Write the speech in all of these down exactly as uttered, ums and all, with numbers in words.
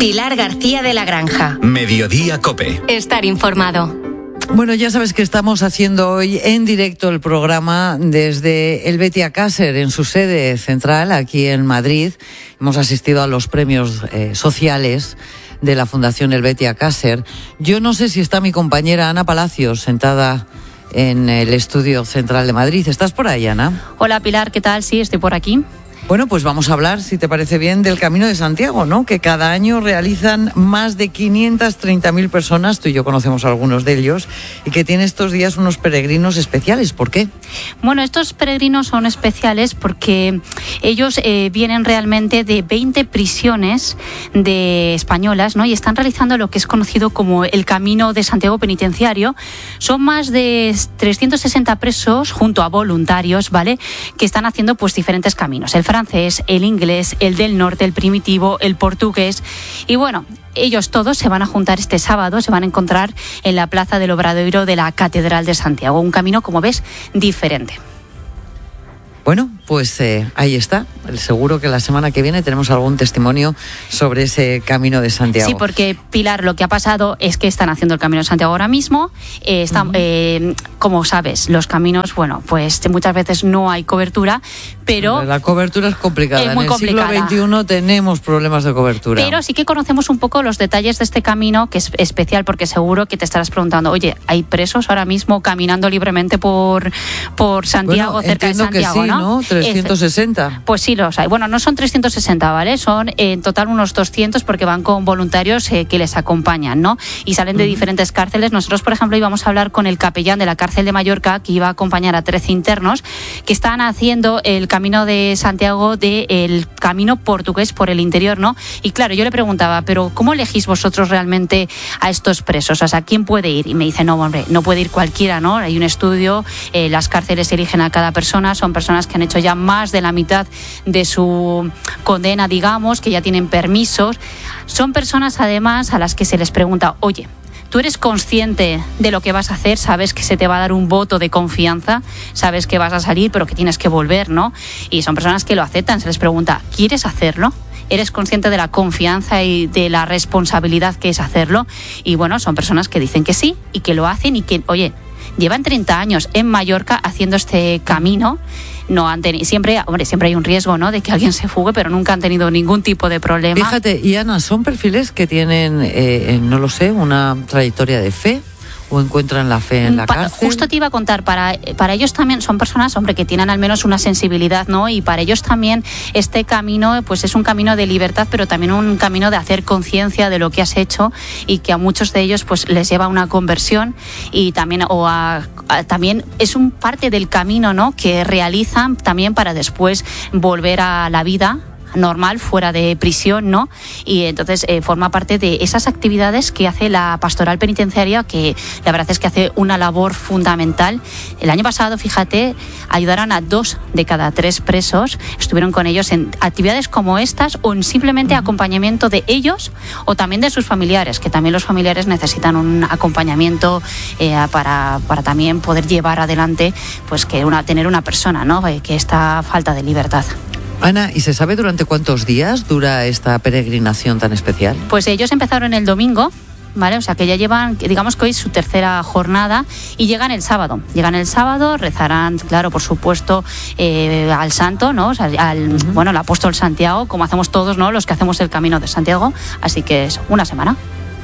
Pilar García de la Granja. Mediodía COPE. Estar informado. Bueno, ya sabes que estamos haciendo hoy en directo el programa desde el Betia-Caser, en su sede central, aquí en Madrid. Hemos asistido a los premios eh, sociales de la Fundación El Betia-Caser. Yo no sé si está mi compañera Ana Palacios sentada en el estudio central de Madrid. ¿Estás por ahí, Ana? Hola, Pilar, ¿qué tal? Sí, estoy por aquí. Bueno, pues vamos a hablar, si te parece bien, del Camino de Santiago, ¿no? Que cada año realizan más de quinientas treinta mil personas, tú y yo conocemos a algunos de ellos, y que tiene estos días unos peregrinos especiales. ¿Por qué? Bueno, estos peregrinos son especiales porque ellos eh, vienen realmente de veinte prisiones de españolas, ¿no? Y están realizando lo que es conocido como el Camino de Santiago Penitenciario. Son más de trescientos sesenta presos, junto a voluntarios, ¿vale?, que están haciendo pues diferentes caminos. El francés, el inglés, el del norte, el primitivo, el portugués. Y bueno, ellos todos se van a juntar este sábado, se van a encontrar en la Plaza del Obradoiro de la Catedral de Santiago. Un camino, como ves, diferente. Bueno, pues eh, ahí está. Seguro que la semana que viene tenemos algún testimonio sobre ese Camino de Santiago. Sí, porque, Pilar, lo que ha pasado es que están haciendo el Camino de Santiago ahora mismo. Eh, está, uh-huh. eh, como sabes, los caminos, bueno, pues muchas veces no hay cobertura, pero... La cobertura es complicada. Es muy en el complicada. siglo veintiuno tenemos problemas de cobertura. Pero sí que conocemos un poco los detalles de este camino, que es especial, porque seguro que te estarás preguntando, oye, ¿hay presos ahora mismo caminando libremente por, por Santiago, bueno, cerca de Santiago, que sí, ¿no? ¿no? trescientos sesenta. Pues sí los hay. Bueno, no son trescientos sesenta, ¿vale? Son eh, en total unos doscientos, porque van con voluntarios eh, que les acompañan, ¿no? Y salen de uh-huh. diferentes cárceles. Nosotros, por ejemplo, íbamos a hablar con el capellán de la cárcel de Mallorca, que iba a acompañar a trece internos que están haciendo el Camino de Santiago, del camino portugués por el interior, ¿no? Y claro, yo le preguntaba, pero ¿cómo elegís vosotros realmente a estos presos? O sea, ¿quién puede ir? Y me dice, no, hombre, no puede ir cualquiera, ¿no? Hay un estudio, eh, las cárceles eligen a cada persona, son personas que han hecho ya más de la mitad de su condena, digamos, que ya tienen permisos. Son personas, además, a las que se les pregunta, oye, ¿tú eres consciente de lo que vas a hacer? ¿Sabes que se te va a dar un voto de confianza? ¿Sabes que vas a salir, pero que tienes que volver, ¿no? Y son personas que lo aceptan. Se les pregunta, ¿quieres hacerlo? ¿Eres consciente de la confianza y de la responsabilidad que es hacerlo? Y bueno, son personas que dicen que sí y que lo hacen y que, oye, llevan treinta años en Mallorca haciendo este camino. No han tenido, siempre, hombre, siempre hay un riesgo, ¿no?, de que alguien se fugue, pero nunca han tenido ningún tipo de problema. Fíjate, y Ana, ¿son perfiles que tienen, eh, no lo sé, una trayectoria de fe? ¿O encuentran la fe en la para, cárcel? Justo te iba a contar, para, para ellos también son personas, hombre, que tienen al menos una sensibilidad, ¿no? Y para ellos también este camino, pues es un camino de libertad, pero también un camino de hacer conciencia de lo que has hecho, y que a muchos de ellos pues les lleva a una conversión, y también o a, a, también es un parte del camino, ¿no?, que realizan también para después volver a la vida normal, fuera de prisión, ¿no? Y entonces eh, forma parte de esas actividades que hace la pastoral penitenciaria, que la verdad es que hace una labor fundamental. El año pasado, fíjate, ayudaron a dos de cada tres presos, estuvieron con ellos en actividades como estas, o en simplemente acompañamiento de ellos o también de sus familiares, que también los familiares necesitan un acompañamiento eh, para, para también poder llevar adelante, pues que una, tener una persona, ¿no?, que está falta de libertad. Ana, ¿y se sabe durante cuántos días dura esta peregrinación tan especial? Pues ellos empezaron el domingo, ¿vale? O sea, que ya llevan, digamos que hoy es su tercera jornada, y llegan el sábado. Llegan el sábado, rezarán, claro, por supuesto, eh, al santo, ¿no? O sea, al, uh-huh. bueno, el apóstol Santiago, como hacemos todos, ¿no?, los que hacemos el Camino de Santiago. Así que es una semana.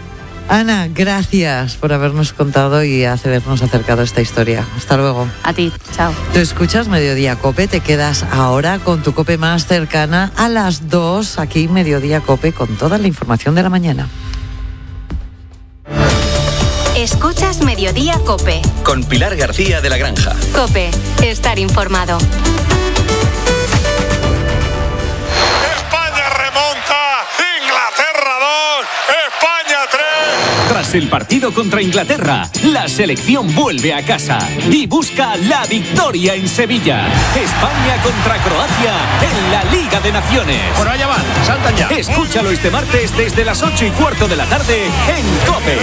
Ana, gracias por habernos contado y habernos acercado a esta historia. Hasta luego. A ti, chao. Tú escuchas Mediodía COPE, te quedas ahora con tu COPE más cercana a las dos, aquí Mediodía COPE, con toda la información de la mañana. Escuchas Mediodía COPE. Con Pilar García de la Granja. COPE, estar informado. España remonta, Inglaterra dos, España tres. Tras el partido contra Inglaterra, la selección vuelve a casa y busca la victoria en Sevilla. España contra Croacia en la Liga de Naciones. Bueno, allá van, saltan ya. Escúchalo este martes desde las ocho y cuarto de la tarde en COPE.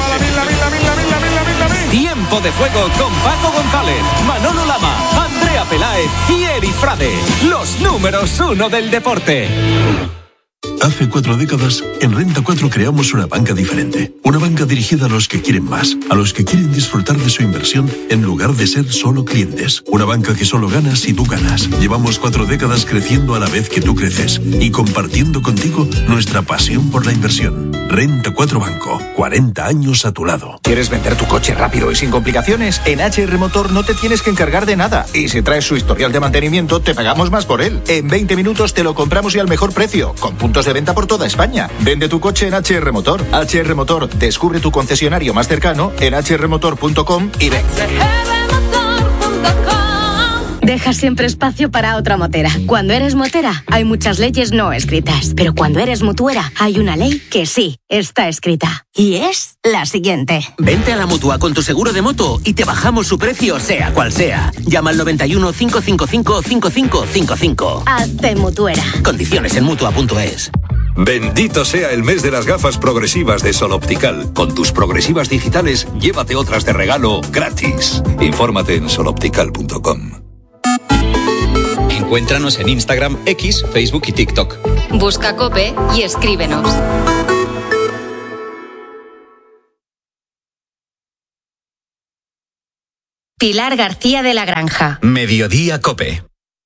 Tiempo de juego con Paco González, Manolo Lama, Andrea Peláez y Eri Frade. Los números uno del deporte. Hace cuatro décadas, en Renta cuatro creamos una banca diferente. Una banca dirigida a los que quieren más, a los que quieren disfrutar de su inversión en lugar de ser solo clientes. Una banca que solo gana si tú ganas. Llevamos cuatro décadas creciendo a la vez que tú creces y compartiendo contigo nuestra pasión por la inversión. Renta cuatro Banco, cuarenta años a tu lado. ¿Quieres vender tu coche rápido y sin complicaciones? En H R Motor no te tienes que encargar de nada. Y si traes su historial de mantenimiento, te pagamos más por él. En veinte minutos te lo compramos y al mejor precio, con puntos de venta por toda España. Vende tu coche en H R Motor. H R Motor, descubre tu concesionario más cercano en h r motor punto com y ven. Deja siempre espacio para otra motera. Cuando eres motera, hay muchas leyes no escritas. Pero cuando eres mutuera, hay una ley que sí está escrita. Y es la siguiente. Vente a la Mutua con tu seguro de moto y te bajamos su precio, sea cual sea. Llama al noventa y uno, cinco cinco cinco, cinco cinco cinco cinco. Hazte mutuera. Condiciones en mutua punto es. Bendito sea el mes de las gafas progresivas de Sol Optical. Con tus progresivas digitales, llévate otras de regalo gratis. Infórmate en sol optical punto com. Encuéntranos en Instagram, X, Facebook y TikTok. Busca COPE y escríbenos. Pilar García de la Granja. Mediodía COPE.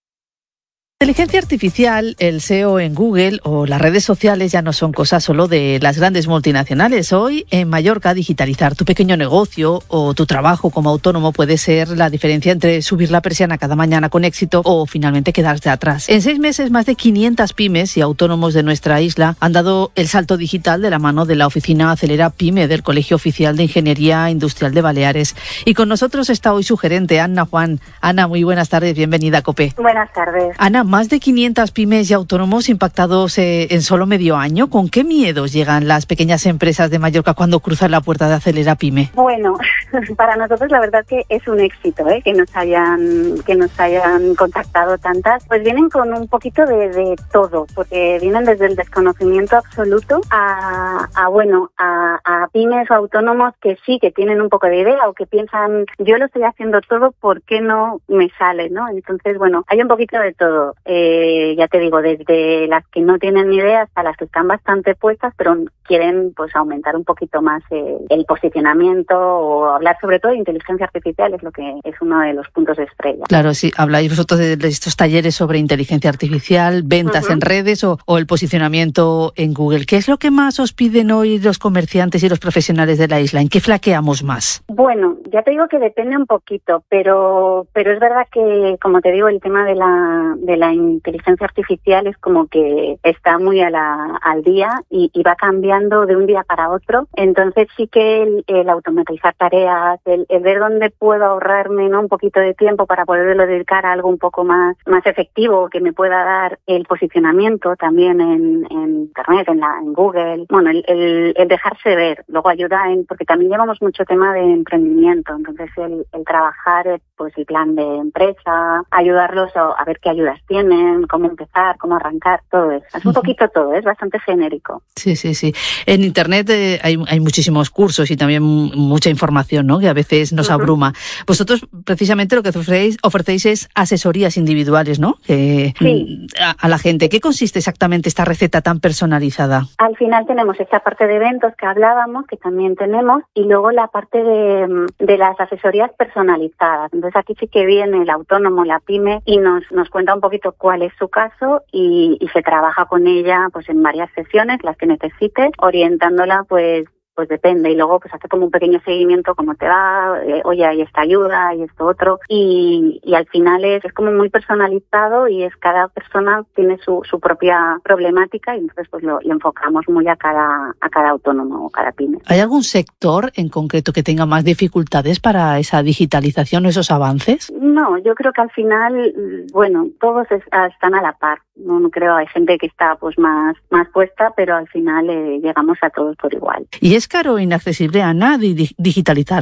La inteligencia artificial, el S E O en Google o las redes sociales ya no son cosas solo de las grandes multinacionales. Hoy en Mallorca, digitalizar tu pequeño negocio o tu trabajo como autónomo puede ser la diferencia entre subir la persiana cada mañana con éxito o finalmente quedarse atrás. En seis meses, más de quinientas pymes y autónomos de nuestra isla han dado el salto digital de la mano de la oficina Acelera Pyme del Colegio Oficial de Ingeniería Industrial de Baleares. Y con nosotros está hoy su gerente, Ana Juan. Ana, muy buenas tardes, bienvenida a COPE. Buenas tardes. Ana, más de quinientas pymes y autónomos impactados eh, en solo medio año. ¿Con qué miedos llegan las pequeñas empresas de Mallorca cuando cruzan la puerta de Acelera Pyme? Bueno, para nosotros la verdad que es un éxito, ¿eh? que nos hayan que nos hayan contactado tantas. Pues vienen con un poquito de, de todo, porque vienen desde el desconocimiento absoluto a, a bueno, a, a pymes o autónomos que sí, que tienen un poco de idea o que piensan, yo lo estoy haciendo todo, ¿por qué no me sale, no? Entonces, bueno, hay un poquito de todo. Eh, ya te digo, desde las que no tienen ni idea hasta las que están bastante puestas, pero quieren pues aumentar un poquito más el, el posicionamiento o hablar sobre todo de inteligencia artificial, es lo que es uno de los puntos de estrella. Claro, sí, habláis vosotros de estos talleres sobre inteligencia artificial, ventas uh-huh. en redes o, o el posicionamiento en Google. ¿Qué es lo que más os piden hoy los comerciantes y los profesionales de la isla? ¿En qué flaqueamos más? Bueno, ya te digo que depende un poquito, pero pero es verdad que, como te digo, el tema de la de la inteligencia artificial es como que está muy a la, al día y, y va cambiando de un día para otro. Entonces sí que el, el automatizar tareas, el, el ver dónde puedo ahorrarme, ¿no?, un poquito de tiempo para poderlo dedicar a algo un poco más más efectivo, que me pueda dar el posicionamiento también en, en internet, en, la, en Google. Bueno, el, el, el dejarse ver. Luego ayuda en, porque también llevamos mucho tema de emprendimiento. Entonces el, el trabajar pues el plan de empresa, ayudarlos a, a ver qué ayudas tienen, cómo empezar, cómo arrancar, todo eso. Es un poquito todo, es bastante genérico. Sí, sí, sí. En Internet eh, hay, hay muchísimos cursos y también mucha información, ¿no?, que a veces nos uh-huh. abruma. Vosotros, precisamente, lo que ofrecéis, ofrecéis es asesorías individuales, ¿no?, que, sí. a, a la gente. ¿Qué consiste exactamente esta receta tan personalizada? Al final tenemos esta parte de eventos que hablábamos, que también tenemos, y luego la parte de, de las asesorías personalizadas. Entonces aquí sí que viene el autónomo, la pyme, y nos, nos cuenta un poquito cuál es su caso y, y se trabaja con ella pues en varias sesiones, las que necesite, orientándola pues pues depende, y luego pues hace como un pequeño seguimiento, cómo te va, eh, oye, hay esta ayuda, hay esto otro, y, y al final es, es como muy personalizado y es cada persona tiene su, su propia problemática y entonces pues lo, lo enfocamos muy a cada, a cada autónomo o cada pyme. ¿Hay algún sector en concreto que tenga más dificultades para esa digitalización o esos avances? No, yo creo que al final, bueno, todos es, están a la par. No, no creo, hay gente que está pues más, más puesta, pero al final eh, llegamos a todos por igual. ¿Y es caro o inaccesible, Ana, di- digitalizarse?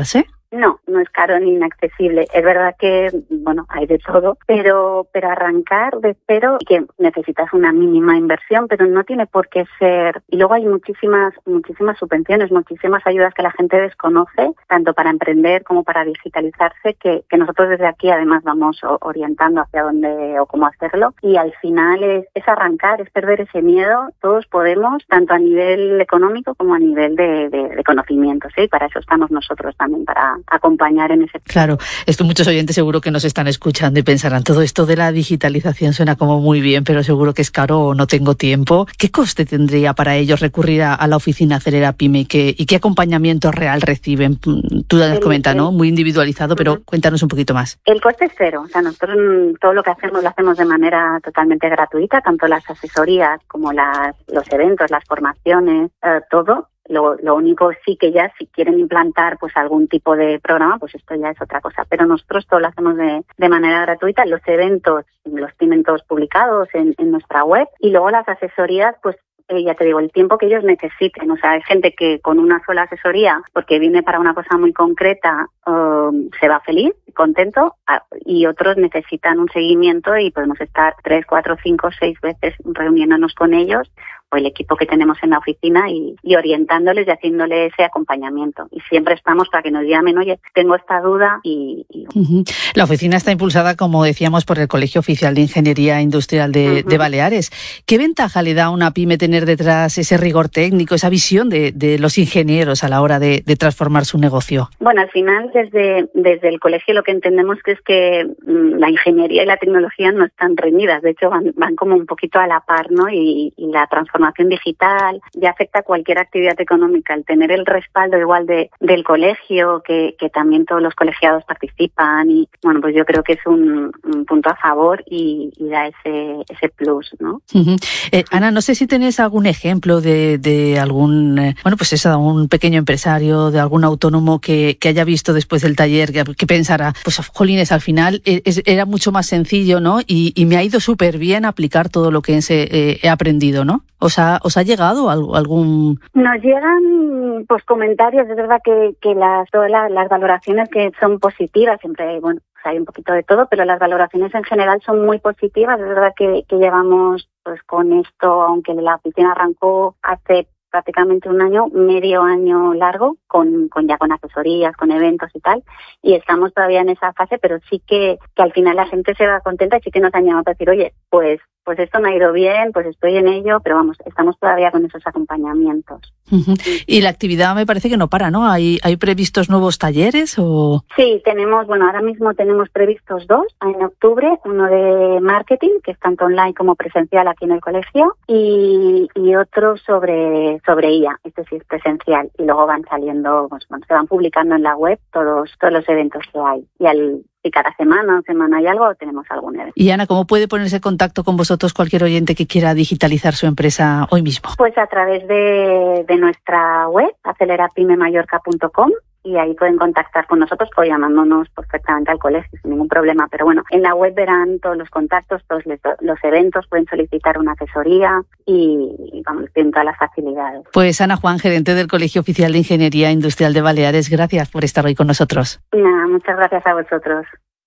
No, no es caro ni inaccesible. Es verdad que, bueno, hay de todo, pero pero arrancar de cero, que necesitas una mínima inversión, pero no tiene por qué ser. Y luego hay muchísimas muchísimas subvenciones, muchísimas ayudas que la gente desconoce, tanto para emprender como para digitalizarse, que, que nosotros desde aquí además vamos orientando hacia dónde o cómo hacerlo. Y al final es, es arrancar, es perder ese miedo. Todos podemos, tanto a nivel económico como a nivel de, de, de conocimiento, ¿sí? Para eso estamos nosotros también, para acompañar en ese. Claro, esto muchos oyentes seguro que nos están escuchando y pensarán, todo esto de la digitalización suena como muy bien, pero seguro que es caro o no tengo tiempo. ¿Qué coste tendría para ellos recurrir a, a la oficina Acelera Pyme y qué, y qué acompañamiento real reciben? Tú has comentado, ¿no? Muy individualizado, pero uh-huh. Cuéntanos un poquito más. El coste es cero. O sea, nosotros todo lo que hacemos lo hacemos de manera totalmente gratuita, tanto las asesorías como las, los eventos, las formaciones, eh, todo. Lo, lo único sí que ya si quieren implantar pues algún tipo de programa, pues esto ya es otra cosa. Pero nosotros todo lo hacemos de, de manera gratuita. Los eventos los tienen todos publicados en, en nuestra web y luego las asesorías, pues eh, ya te digo, el tiempo que ellos necesiten. O sea, hay gente que con una sola asesoría, porque viene para una cosa muy concreta, um, se va feliz, contento, y otros necesitan un seguimiento y podemos estar tres, cuatro, cinco, seis veces reuniéndonos con ellos o el equipo que tenemos en la oficina y, y orientándoles y haciéndoles ese acompañamiento. Y siempre estamos para que nos llamen, oye, tengo esta duda y... y... Uh-huh. La oficina está impulsada, como decíamos, por el Colegio Oficial de Ingeniería Industrial de, uh-huh. de Baleares. ¿Qué ventaja le da a una pyme tener detrás ese rigor técnico, esa visión de, de los ingenieros a la hora de, de transformar su negocio? Bueno, al final, desde, desde el colegio lo que entendemos que es que mmm, la ingeniería y la tecnología no están reñidas. De hecho, van, van como un poquito a la par, ¿no? Y, y la transformación digital ya afecta a cualquier actividad económica. El tener el respaldo igual de del colegio, que, que también todos los colegiados participan y bueno, pues yo creo que es un, un punto a favor y, y da ese ese plus, ¿no? Uh-huh. Eh, Ana, no sé si tenés algún ejemplo de, de algún, eh, bueno, pues eso, un pequeño empresario, de algún autónomo que, que haya visto después del taller, que, que pensara, pues jolines, al final es, era mucho más sencillo, ¿no? Y, y me ha ido súper bien aplicar todo lo que he, eh, he aprendido, ¿no? ¿Os ha, os ha llegado algún...? Nos llegan pues comentarios, es verdad que, que las, todas las, las valoraciones que son positivas, siempre, bueno, hay un poquito de todo, pero las valoraciones en general son muy positivas. Es verdad que, que llevamos pues con esto, aunque la oficina arrancó hace prácticamente un año, medio año largo, con, con ya con asesorías, con eventos y tal, y estamos todavía en esa fase, pero sí que, que al final la gente se va contenta y sí que nos han llamado para decir, oye, pues pues esto me ha ido bien, pues estoy en ello, pero vamos, estamos todavía con esos acompañamientos. Uh-huh. Y la actividad me parece que no para, ¿no? ¿Hay, hay previstos nuevos talleres o...? Sí, tenemos, bueno, ahora mismo tenemos previstos dos en octubre, uno de marketing, que es tanto online como presencial aquí en el colegio, y, y otro sobre, sobre I A, este sí es presencial, y luego van saliendo, pues bueno, se van publicando en la web todos, todos los eventos que hay, y al Y cada semana o semana hay algo, tenemos algún evento. Y Ana, ¿cómo puede ponerse en contacto con vosotros cualquier oyente que quiera digitalizar su empresa hoy mismo? Pues a través de, de nuestra web, acelera pyme mallorca punto com, y ahí pueden contactar con nosotros o llamándonos perfectamente al colegio sin ningún problema. Pero bueno, en la web verán todos los contactos, todos los eventos, pueden solicitar una asesoría y, y vamos, tienen todas las facilidades. Pues Ana Juan, gerente del Colegio Oficial de Ingeniería Industrial de Baleares, gracias por estar hoy con nosotros. Nada, muchas gracias a vosotros.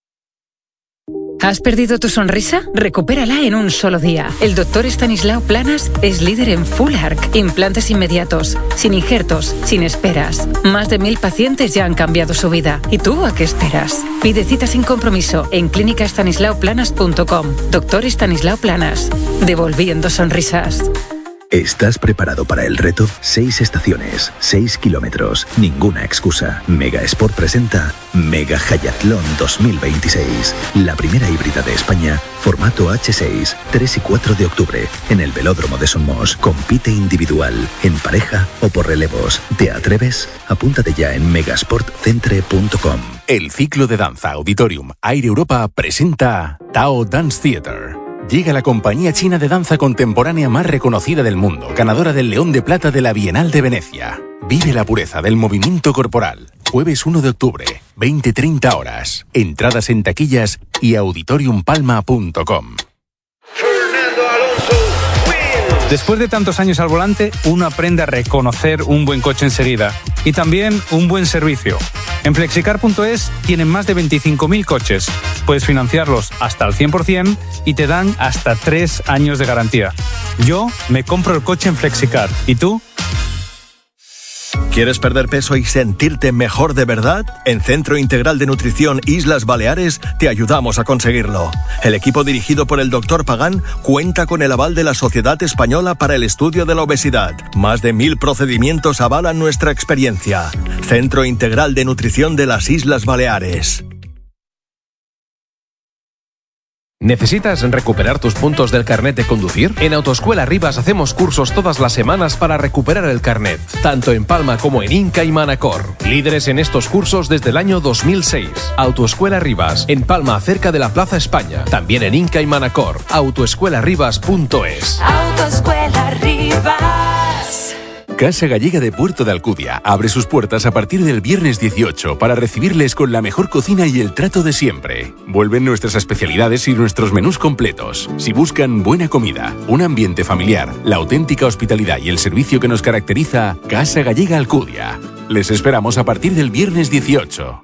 ¿Has perdido tu sonrisa? Recupérala en un solo día. El doctor Estanislao Planas es líder en Full Arch, implantes inmediatos, sin injertos, sin esperas. Más de mil pacientes ya han cambiado su vida. ¿Y tú a qué esperas? Pide cita sin compromiso en clínica estanislao planas punto com. Doctor Estanislao Planas, devolviendo sonrisas. ¿Estás preparado para el reto? Seis estaciones, seis kilómetros, ninguna excusa. Mega Sport presenta Mega Hayatlón dos mil veintiséis, la primera híbrida de España, formato hache seis, tres y cuatro de octubre, en el Velódromo de Somos. Compite individual, en pareja o por relevos. ¿Te atreves? Apúntate ya en megasport centre punto com. El ciclo de danza Auditorium Air Europa presenta Tao Dance Theater. Llega la compañía china de danza contemporánea más reconocida del mundo, ganadora del León de Plata de la Bienal de Venecia. Vive la pureza del movimiento corporal. Jueves uno de octubre, veinte treinta horas. Entradas en taquillas y auditorium palma punto com. Fernando Alonso wins. Después de tantos años al volante, uno aprende a reconocer un buen coche enseguida y también un buen servicio. En flexicar punto es tienen más de veinticinco mil coches. Puedes financiarlos hasta al cien por ciento y te dan hasta tres años de garantía. Yo me compro el coche en Flexicar. ¿Y tú? ¿Quieres perder peso y sentirte mejor de verdad? En Centro Integral de Nutrición Islas Baleares te ayudamos a conseguirlo. El equipo dirigido por el doctor Pagán cuenta con el aval de la Sociedad Española para el Estudio de la Obesidad. Más de mil procedimientos avalan nuestra experiencia. Centro Integral de Nutrición de las Islas Baleares. ¿Necesitas recuperar tus puntos del carnet de conducir? En Autoescuela Rivas hacemos cursos todas las semanas para recuperar el carnet, tanto en Palma como en Inca y Manacor. Líderes en estos cursos desde el año dos mil seis. Autoescuela Rivas, en Palma, cerca de la Plaza España. También en Inca y Manacor. autoescuela rivas punto es. Autoescuela Rivas. Casa Gallega de Puerto de Alcudia abre sus puertas a partir del viernes dieciocho para recibirles con la mejor cocina y el trato de siempre. Vuelven nuestras especialidades y nuestros menús completos. Si buscan buena comida, un ambiente familiar, la auténtica hospitalidad y el servicio que nos caracteriza, Casa Gallega Alcudia. Les esperamos a partir del viernes dieciocho.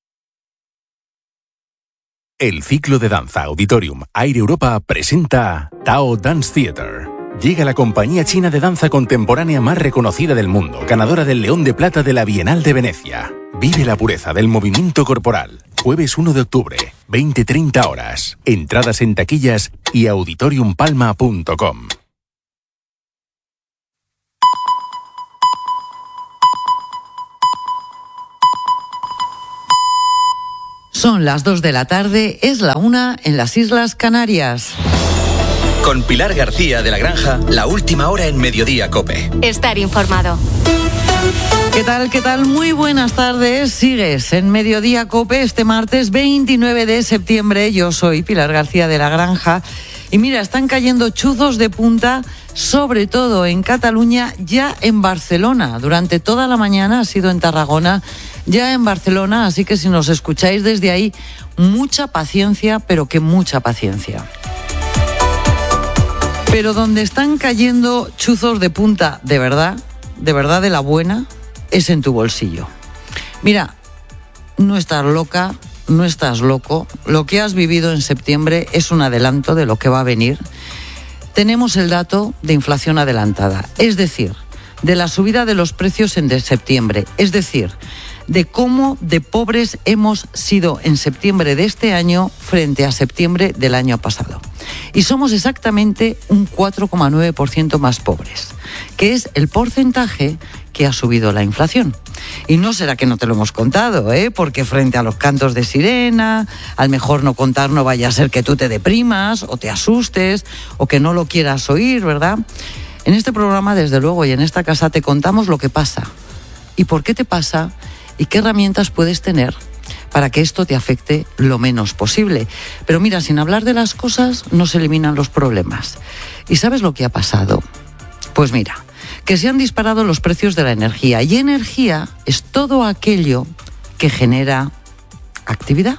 El ciclo de danza Auditorium Air Europa presenta Tao Dance Theater. Llega la compañía china de danza contemporánea más reconocida del mundo, ganadora del León de Plata de la Bienal de Venecia. Vive la pureza del movimiento corporal. Jueves uno de octubre, veinte treinta horas. Entradas en taquillas y auditorium palma punto com. Son las dos de la tarde, es la una en las Islas Canarias. Con Pilar García de la Granja, la última hora en Mediodía COPE. Estar informado. ¿Qué tal, qué tal? Muy buenas tardes. Sigues en Mediodía COPE este martes veintinueve de septiembre. Yo soy Pilar García de la Granja. Y mira, están cayendo chuzos de punta, sobre todo en Cataluña, ya en Barcelona. Durante toda la mañana ha sido en Tarragona, ya en Barcelona. Así que si nos escucháis desde ahí, mucha paciencia, pero que mucha paciencia. Pero donde están cayendo chuzos de punta de verdad, de verdad de la buena, es en tu bolsillo. Mira, no estás loca, no estás loco. Lo que has vivido en septiembre es un adelanto de lo que va a venir. Tenemos el dato de inflación adelantada, es decir, de la subida de los precios en de septiembre, es decir, de cómo de pobres hemos sido en septiembre de este año frente a septiembre del año pasado. Y somos exactamente un cuatro coma nueve por ciento más pobres, que es el porcentaje que ha subido la inflación. Y no será que no te lo hemos contado, ¿eh? Porque frente a los cantos de sirena, al mejor no contar no vaya a ser que tú te deprimas o te asustes o que no lo quieras oír, ¿verdad? En este programa, desde luego, y en esta casa te contamos lo que pasa y por qué te pasa y qué herramientas puedes tener para que esto te afecte lo menos posible. Pero mira, sin hablar de las cosas no se eliminan los problemas. ¿Y sabes lo que ha pasado? Pues mira, que se han disparado los precios de la energía. Y energía es todo aquello que genera actividad.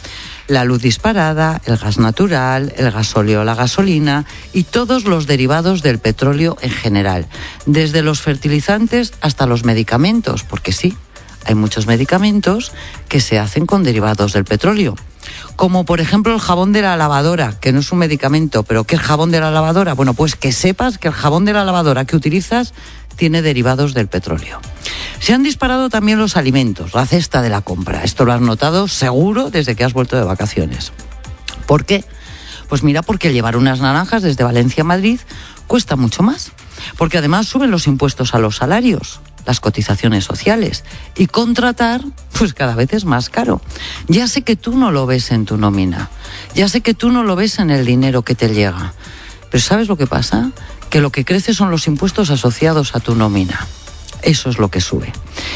La luz disparada, el gas natural, el gasóleo, la gasolina y todos los derivados del petróleo en general. Desde los fertilizantes hasta los medicamentos, porque sí, hay muchos medicamentos que se hacen con derivados del petróleo. Como por ejemplo el jabón de la lavadora, que no es un medicamento, pero ¿qué es jabón de la lavadora? Bueno, pues que sepas que el jabón de la lavadora que utilizas tiene derivados del petróleo. Se han disparado también los alimentos, la cesta de la compra. Esto lo has notado seguro desde que has vuelto de vacaciones. ¿Por qué? Pues mira, porque llevar unas naranjas desde Valencia a Madrid cuesta mucho más. Porque además suben los impuestos a los salarios, las cotizaciones sociales, y contratar pues cada vez es más caro. Ya sé que tú no lo ves en tu nómina, ya sé que tú no lo ves en el dinero que te llega, pero ¿sabes lo que pasa? Que lo que crece son los impuestos asociados a tu nómina. Eso es lo que sube.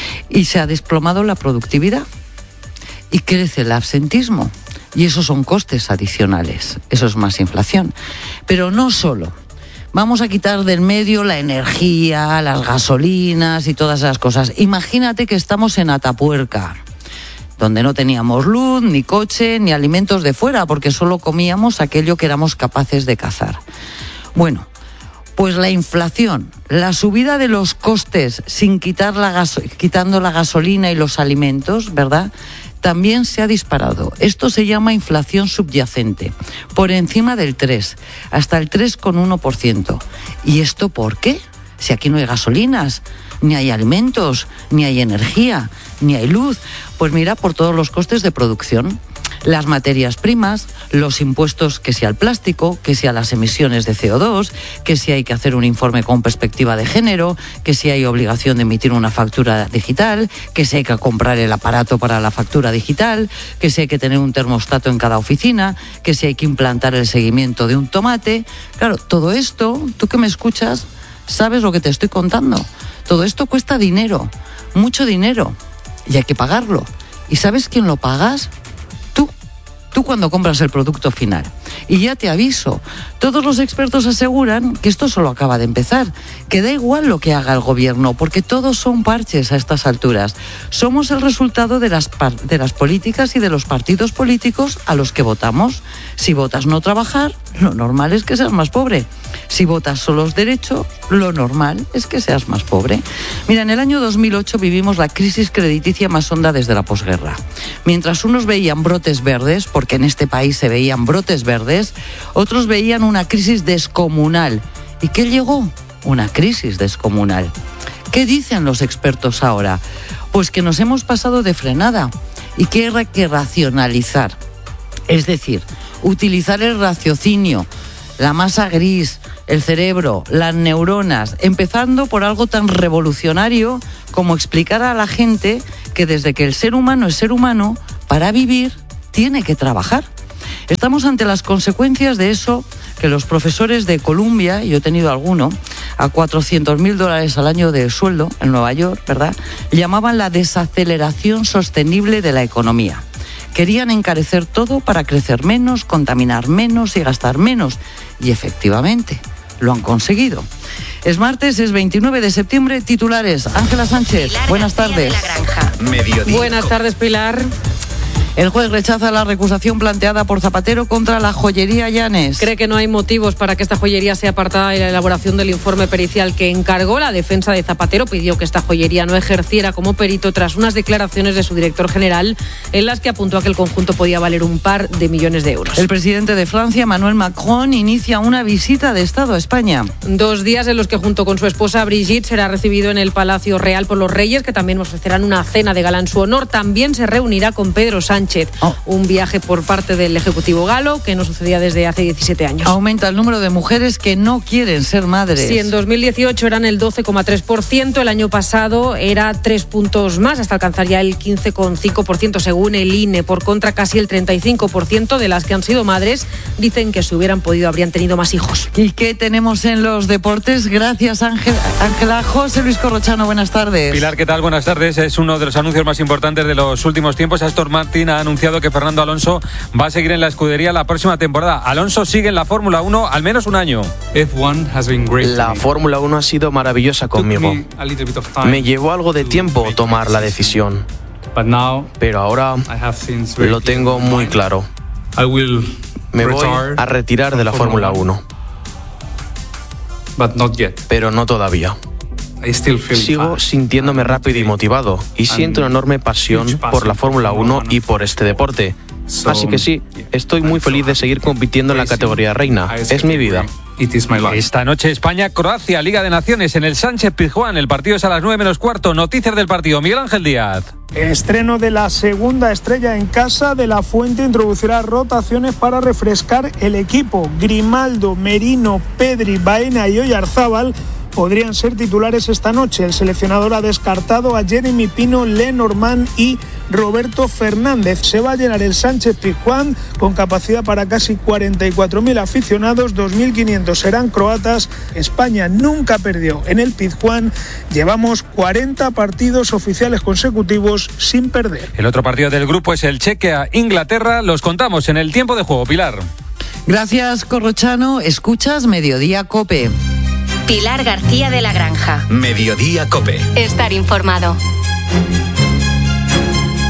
Y se ha desplomado la productividad y crece el absentismo, y esos son costes adicionales, eso es más inflación. Pero no solo. Vamos a quitar del medio la energía, las gasolinas y todas esas cosas. Imagínate que estamos en Atapuerca, donde no teníamos luz, ni coche, ni alimentos de fuera, porque solo comíamos aquello que éramos capaces de cazar. Bueno, Pues la inflación, la subida de los costes sin quitar la gaso- quitando la gasolina y los alimentos, ¿verdad?, también se ha disparado. Esto se llama inflación subyacente, por encima del tres, hasta el tres coma uno por ciento. ¿Y esto por qué? Si aquí no hay gasolinas, ni hay alimentos, ni hay energía, ni hay luz. Pues mira, por todos los costes de producción. Las materias primas, los impuestos, que sea al plástico, que sea las emisiones de C O dos, que si hay que hacer un informe con perspectiva de género, que si hay obligación de emitir una factura digital, que si hay que comprar el aparato para la factura digital, que si hay que tener un termostato en cada oficina, que si hay que implantar el seguimiento de un tomate. Claro, todo esto, tú que me escuchas, sabes lo que te estoy contando. Todo esto cuesta dinero, mucho dinero, y hay que pagarlo. ¿Y sabes quién lo pagas? Tú cuando compras el producto final. Y ya te aviso, todos los expertos aseguran que esto solo acaba de empezar, que da igual lo que haga el gobierno, porque todos son parches a estas alturas. Somos el resultado de las, par- de las políticas y de los partidos políticos a los que votamos. Si votas no trabajar, lo normal es que seas más pobre. Si votas solo los derechos, lo normal es que seas más pobre. Mira, en el año dos mil ocho vivimos la crisis crediticia más honda desde la posguerra. Mientras unos veían brotes verdes, porque en este país se veían brotes verdes, otros veían una crisis descomunal. ¿Y qué llegó? Una crisis descomunal. ¿Qué dicen los expertos ahora? Pues que nos hemos pasado de frenada y que hay que racionalizar. Es decir, utilizar el raciocinio, la masa gris, el cerebro, las neuronas, empezando por algo tan revolucionario como explicar a la gente que desde que el ser humano es ser humano, para vivir tiene que trabajar. Estamos ante las consecuencias de eso que los profesores de Columbia, y yo he tenido alguno, a cuatrocientos mil dólares al año de sueldo en Nueva York, ¿verdad?, llamaban la desaceleración sostenible de la economía. Querían encarecer todo para crecer menos, contaminar menos y gastar menos. Y efectivamente, lo han conseguido. Es martes, es veintinueve de septiembre, titulares. Ángela Sánchez, Pilar buenas García tardes. de la Granja. Mediodía. Buenas tardes, Pilar. El juez rechaza la recusación planteada por Zapatero contra la joyería Llanes. Cree que no hay motivos para que esta joyería sea apartada de la elaboración del informe pericial que encargó. La defensa de Zapatero pidió que esta joyería no ejerciera como perito tras unas declaraciones de su director general en las que apuntó a que el conjunto podía valer un par de millones de euros. El presidente de Francia, Emmanuel Macron, inicia una visita de Estado a España. Dos días en los que junto con su esposa Brigitte será recibido en el Palacio Real por los Reyes, que también ofrecerán una cena de gala en su honor. También se reunirá con Pedro Sánchez. Oh. Un viaje por parte del Ejecutivo galo que no sucedía desde hace diecisiete años. Aumenta el número de mujeres que no quieren ser madres. Sí, en dos mil dieciocho eran el doce coma tres por ciento, el año pasado era tres puntos más, hasta alcanzar ya el quince coma cinco por ciento según el I N E. Por contra, casi el treinta y cinco por ciento de las que han sido madres dicen que si hubieran podido habrían tenido más hijos. ¿Y qué tenemos en los deportes? Gracias, Ángel, Ángela. José Luis Corrochano, buenas tardes. Pilar, ¿qué tal? Buenas tardes. Es uno de los anuncios más importantes de los últimos tiempos. Aston Martin ha anunciado que Fernando Alonso va a seguir en la escudería la próxima temporada. Alonso sigue en la Fórmula uno al menos un año. La Fórmula uno ha sido maravillosa conmigo. Me llevó algo de tiempo tomar la decisión, pero ahora lo tengo muy claro. Me voy a retirar de la Fórmula uno, pero no todavía. Sigo sintiéndome rápido y motivado y siento una enorme pasión por la Fórmula uno y por este deporte. Así que sí, estoy muy feliz de seguir compitiendo en la categoría reina. Es mi vida. Esta noche España-Croacia, Liga de Naciones en el Sánchez-Pizjuán. El partido es a las nueve menos cuarto. Noticias del partido. Miguel Ángel Díaz. Estreno de la segunda estrella en casa. De la Fuente introducirá rotaciones para refrescar el equipo. Grimaldo, Merino, Pedri, Baena y Oyarzábal podrían ser titulares esta noche. El seleccionador ha descartado a Jeremy Pino, Lenormand y Roberto Fernández. Se va a llenar el Sánchez-Pizjuán con capacidad para casi cuarenta y cuatro mil aficionados, dos mil quinientos serán croatas. España nunca perdió en el Pizjuán. Llevamos cuarenta partidos oficiales consecutivos sin perder. El otro partido del grupo es el Chequia-Inglaterra. Los contamos en el tiempo de juego. Pilar. Gracias, Corrochano. Escuchas Mediodía COPE. Pilar García de la Granja. Mediodía COPE. Estar informado.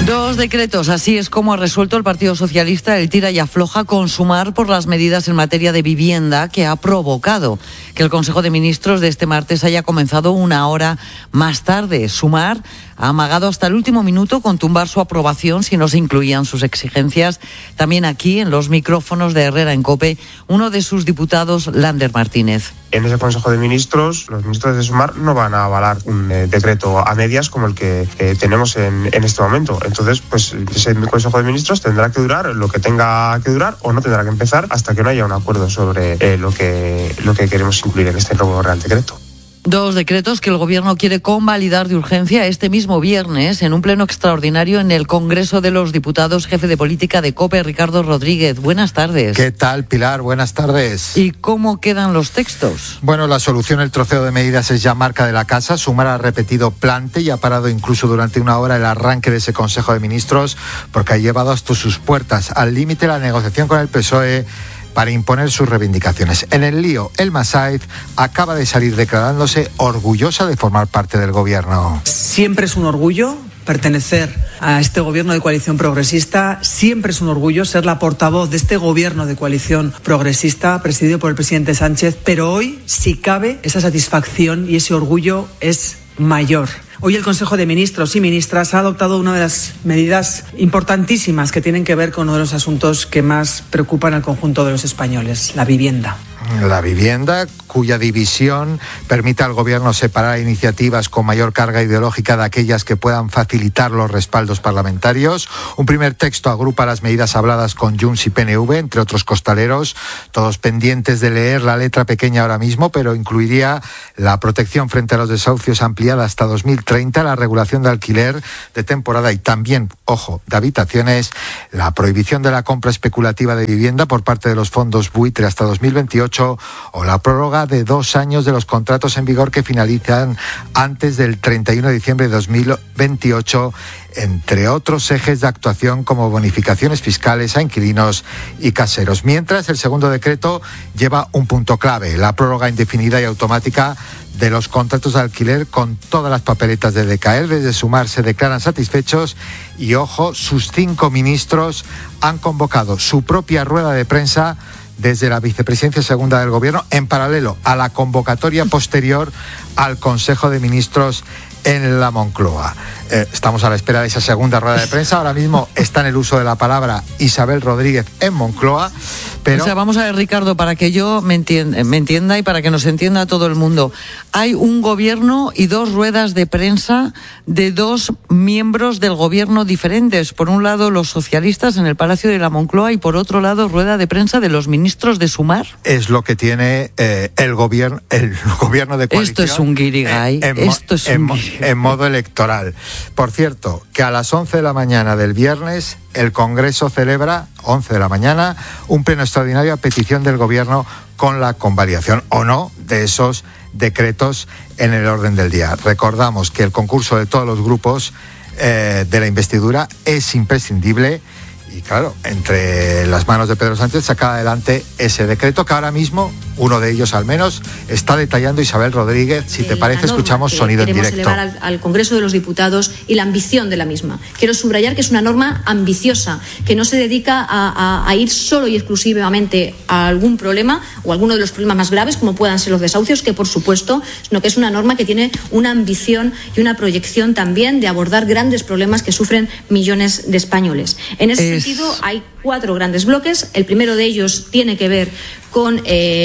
Dos decretos, así es como ha resuelto el Partido Socialista el tira y afloja con Sumar por las medidas en materia de vivienda que ha provocado que el Consejo de Ministros de este martes haya comenzado una hora más tarde. Sumar ha amagado hasta el último minuto con tumbar su aprobación si no se incluían sus exigencias. También aquí, en los micrófonos de Herrera en COPE, uno de sus diputados, Lander Martínez. En ese Consejo de Ministros, los ministros de Sumar no van a avalar un eh, decreto a medias como el que eh, tenemos en, en este momento. Entonces, pues ese Consejo de Ministros tendrá que durar lo que tenga que durar o no tendrá que empezar hasta que no haya un acuerdo sobre eh, lo que lo que queremos incluir en este nuevo Real Decreto. Dos decretos que el Gobierno quiere convalidar de urgencia este mismo viernes en un pleno extraordinario en el Congreso de los Diputados. Jefe de política de COPE, Ricardo Rodríguez. Buenas tardes. ¿Qué tal, Pilar? Buenas tardes. ¿Y cómo quedan los textos? Bueno, la solución, el troceo de medidas, es ya marca de la casa. Sumar ha repetido plante y ha parado incluso durante una hora el arranque de ese Consejo de Ministros porque ha llevado hasta sus puertas al límite la negociación con el P S O E para imponer sus reivindicaciones. En el lío, Elma Saez acaba de salir declarándose orgullosa de formar parte del gobierno. Siempre es un orgullo pertenecer a este gobierno de coalición progresista, siempre es un orgullo ser la portavoz de este gobierno de coalición progresista presidido por el presidente Sánchez, pero hoy, si cabe, esa satisfacción y ese orgullo es mayor. Hoy el Consejo de Ministros y Ministras ha adoptado una de las medidas importantísimas que tienen que ver con uno de los asuntos que más preocupan al conjunto de los españoles, la vivienda. La vivienda, cuya división permite al Gobierno separar iniciativas con mayor carga ideológica de aquellas que puedan facilitar los respaldos parlamentarios. Un primer texto agrupa las medidas habladas con Junts y P N V, entre otros costaleros, todos pendientes de leer la letra pequeña ahora mismo, pero incluiría la protección frente a los desahucios ampliada hasta dos mil treinta, la regulación de alquiler de temporada y también, ojo, de habitaciones, la prohibición de la compra especulativa de vivienda por parte de los fondos buitre hasta dos mil veintiocho o la prórroga de dos años de los contratos en vigor que finalizan antes del treinta y uno de diciembre de dos mil veintiocho, entre otros ejes de actuación como bonificaciones fiscales a inquilinos y caseros. Mientras, el segundo decreto lleva un punto clave, la prórroga indefinida y automática de los contratos de alquiler con todas las papeletas de decaer. Desde Sumar se declaran satisfechos y, ojo, sus cinco ministros han convocado su propia rueda de prensa desde la vicepresidencia segunda del Gobierno, en paralelo a la convocatoria posterior al Consejo de Ministros en la Moncloa. Eh, estamos a la espera de esa segunda rueda de prensa. Ahora mismo está en el uso de la palabra Isabel Rodríguez en Moncloa. Pero... O sea, vamos a ver, Ricardo, para que yo me entienda, me entienda y para que nos entienda todo el mundo. Hay un gobierno y dos ruedas de prensa de dos miembros del gobierno diferentes. Por un lado, los socialistas en el Palacio de la Moncloa y por otro lado, rueda de prensa de los ministros de Sumar. Es lo que tiene eh, el gobierno el gobierno de coalición. Esto es un guirigay. En, Esto es en, un guirigay. En modo electoral. Por cierto, que a las once de la mañana del viernes el Congreso celebra, once de la mañana, un pleno extraordinario a petición del Gobierno con la convalidación o no de esos decretos en el orden del día. Recordamos que el concurso de todos los grupos eh, de la investidura es imprescindible y, claro, entre las manos de Pedro Sánchez saca adelante ese decreto que ahora mismo, uno de ellos al menos, está detallando Isabel Rodríguez. Si te parece, escuchamos sonido en directo. Queremos elevar al, al Congreso de los Diputados y la ambición de la misma. Quiero subrayar que es una norma ambiciosa, que no se dedica a, a, a ir solo y exclusivamente a algún problema o alguno de los problemas más graves, como puedan ser los desahucios, que por supuesto, sino que es una norma que tiene una ambición y una proyección también de abordar grandes problemas que sufren millones de españoles. En ese es... sentido, hay cuatro grandes bloques. El primero de ellos tiene que ver con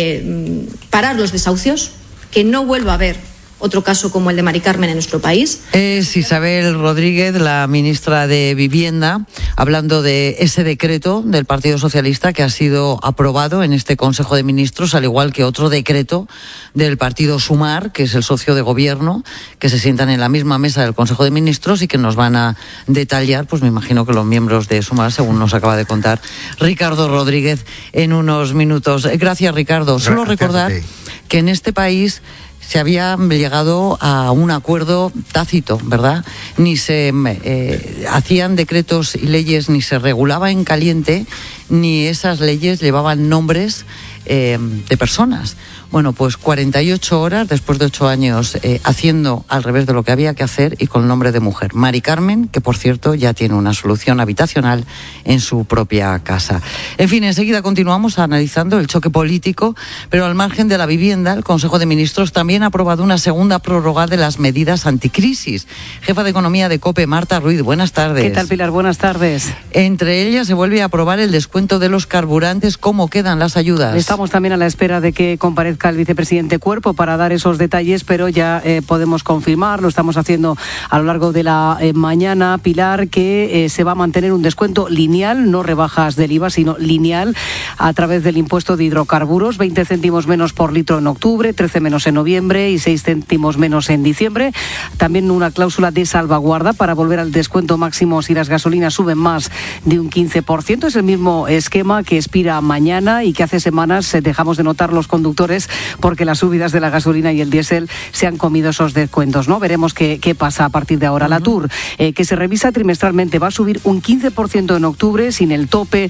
eh, parar los desahucios, que no vuelva a haber otro caso como el de Mari Carmen en nuestro país. Es Isabel Rodríguez, la ministra de Vivienda, hablando de ese decreto del Partido Socialista que ha sido aprobado en este Consejo de Ministros, al igual que otro decreto del Partido Sumar, que es el socio de gobierno, que se sientan en la misma mesa del Consejo de Ministros y que nos van a detallar, pues me imagino que los miembros de Sumar, según nos acaba de contar Ricardo Rodríguez en unos minutos. Gracias, Ricardo. Solo recordar que en este país se había llegado a un acuerdo tácito, ¿verdad? Ni se eh, hacían decretos y leyes, ni se regulaba en caliente, ni esas leyes llevaban nombres eh, de personas. Bueno, pues cuarenta y ocho horas después de ocho años eh, haciendo al revés de lo que había que hacer y con el nombre de mujer. Mari Carmen, que por cierto ya tiene una solución habitacional en su propia casa. En fin, enseguida continuamos analizando el choque político, pero al margen de la vivienda, el Consejo de Ministros también ha aprobado una segunda prórroga de las medidas anticrisis. Jefa de Economía de COPE, Marta Ruiz, buenas tardes. ¿Qué tal, Pilar? Buenas tardes. Entre ellas se vuelve a aprobar el descuento de los carburantes. ¿Cómo quedan las ayudas? Estamos también a la espera de que comparezca el vicepresidente Cuerpo para dar esos detalles, pero ya eh, podemos confirmar, lo estamos haciendo a lo largo de la eh, mañana, Pilar, que eh, se va a mantener un descuento lineal, no rebajas del I V A, sino lineal, a través del impuesto de hidrocarburos, veinte céntimos menos por litro en octubre, trece menos en noviembre y seis céntimos menos en diciembre. También una cláusula de salvaguarda para volver al descuento máximo si las gasolinas suben más de un quince por ciento. Es el mismo esquema que expira mañana y que hace semanas eh, dejamos de notar los conductores porque las subidas de la gasolina y el diésel se han comido esos descuentos, ¿no? Veremos qué, qué pasa a partir de ahora. Uh-huh. La Tour, eh, que se revisa trimestralmente, va a subir un quince por ciento en octubre, sin el tope eh,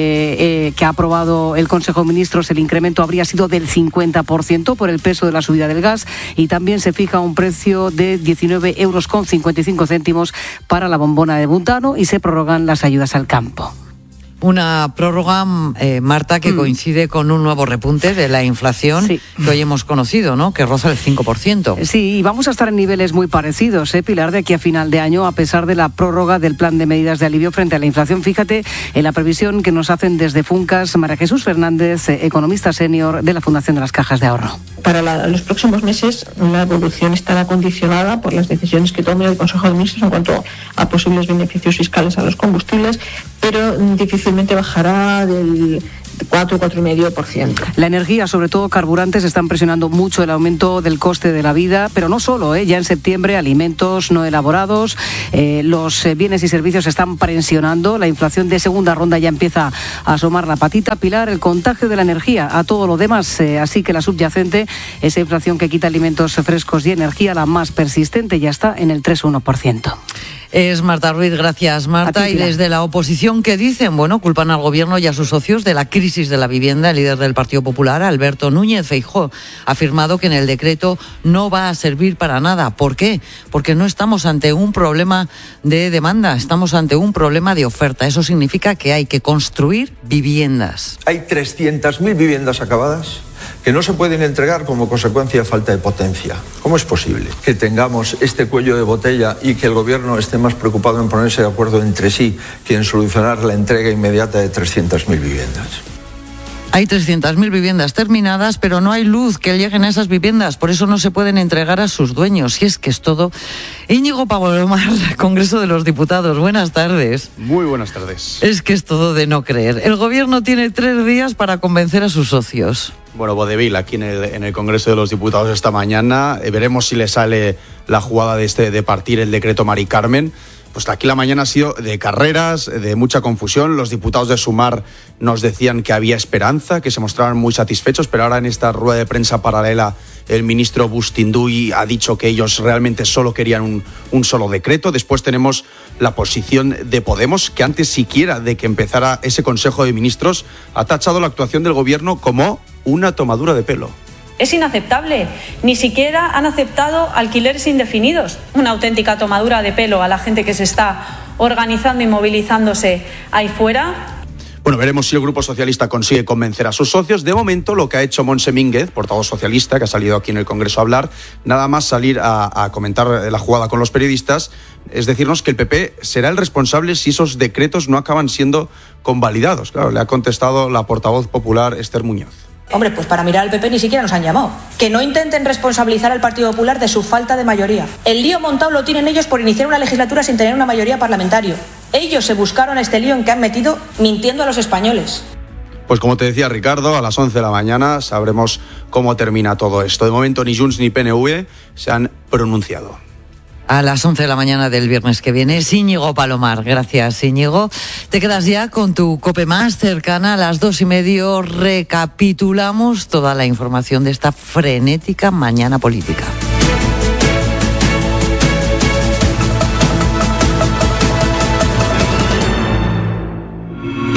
eh, que ha aprobado el Consejo de Ministros. El incremento habría sido del cincuenta por ciento por el peso de la subida del gas, y también se fija un precio de diecinueve euros con cincuenta y cinco céntimos para la bombona de butano y se prorrogan las ayudas al campo. Una prórroga, eh, Marta, que mm. coincide con un nuevo repunte de la inflación sí. que hoy hemos conocido, ¿no? Que roza el cinco por ciento. Sí, y vamos a estar en niveles muy parecidos, ¿eh, Pilar, de aquí a final de año, a pesar de la prórroga del plan de medidas de alivio frente a la inflación. Fíjate en la previsión que nos hacen desde Funcas María Jesús Fernández, eh, economista senior de la Fundación de las Cajas de Ahorro. Para la, los próximos meses la evolución estará condicionada por las decisiones que tome el Consejo de Ministros en cuanto a posibles beneficios fiscales a los combustibles, pero difícilmente bajará del cuatro, cuatro coma cinco por ciento. La energía, sobre todo carburantes, están presionando mucho el aumento del coste de la vida, pero no solo, ¿eh? Ya en septiembre, alimentos no elaborados, eh, los bienes y servicios están presionando, la inflación de segunda ronda ya empieza a asomar la patita. Pilar, el contagio de la energía a todo lo demás, eh, así que la subyacente, esa inflación que quita alimentos frescos y energía, la más persistente, ya está en el tres coma uno por ciento. Es Marta Ruiz, gracias Marta. Ti, y desde la oposición, ¿qué dicen? Bueno, culpan al gobierno y a sus socios de la crisis de la vivienda. El líder del Partido Popular, Alberto Núñez Feijóo, ha afirmado que en el decreto no va a servir para nada. ¿Por qué? Porque no estamos ante un problema de demanda, estamos ante un problema de oferta. Eso significa que hay que construir viviendas. Hay trescientas mil viviendas acabadas que no se pueden entregar como consecuencia de falta de potencia. ¿Cómo es posible que tengamos este cuello de botella y que el gobierno esté más preocupado en ponerse de acuerdo entre sí que en solucionar la entrega inmediata de trescientas mil viviendas? Hay trescientas mil viviendas terminadas, pero no hay luz que lleguen a esas viviendas. Por eso no se pueden entregar a sus dueños. Y es que es todo. Íñigo Palomar, Congreso de los Diputados. Buenas tardes. Muy buenas tardes. Es que es todo de no creer. El gobierno tiene tres días para convencer a sus socios. Bueno, vodevil aquí en el, en el Congreso de los Diputados esta mañana. Eh, veremos si le sale la jugada de, este, de partir el decreto Mari Carmen. Pues aquí la mañana ha sido de carreras, de mucha confusión. Los diputados de Sumar nos decían que había esperanza, que se mostraban muy satisfechos, pero ahora en esta rueda de prensa paralela el ministro Bustinduy ha dicho que ellos realmente solo querían un, un solo decreto. Después tenemos la posición de Podemos, que antes siquiera de que empezara ese Consejo de Ministros ha tachado la actuación del gobierno como una tomadura de pelo. Es inaceptable. Ni siquiera han aceptado alquileres indefinidos. Una auténtica tomadura de pelo a la gente que se está organizando y movilizándose ahí fuera. Bueno, veremos si el Grupo Socialista consigue convencer a sus socios. De momento, lo que ha hecho Montse Mínguez, portavoz socialista, que ha salido aquí en el Congreso a hablar, nada más salir a, a comentar la jugada con los periodistas, es decirnos que el P P será el responsable si esos decretos no acaban siendo convalidados. Claro, le ha contestado la portavoz popular Esther Muñoz. Hombre, pues para mirar al P P ni siquiera nos han llamado. Que no intenten responsabilizar al Partido Popular de su falta de mayoría. El lío montado lo tienen ellos por iniciar una legislatura sin tener una mayoría parlamentaria. Ellos se buscaron este lío en que han metido mintiendo a los españoles. Pues como te decía Ricardo, a las once de la mañana sabremos cómo termina todo esto. De momento ni Junts ni P N V se han pronunciado. A las once de la mañana del viernes que viene, Íñigo Palomar. Gracias, Íñigo. Te quedas ya con tu COPE más cercana. A las dos y medio recapitulamos toda la información de esta frenética mañana política.